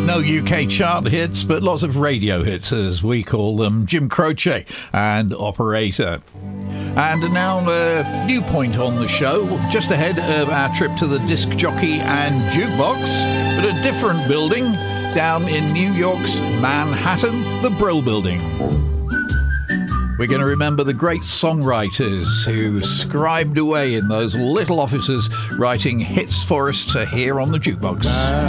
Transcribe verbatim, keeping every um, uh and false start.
no U K chart hits, but lots of radio hits, as we call them. Jim Croce and Operator. And now a new point on the show, just ahead of our trip to the disc jockey and jukebox, but a different building down in New York's Manhattan, the Brill Building. We're going to remember the great songwriters who scribed away in those little offices writing hits for us to hear on the jukebox.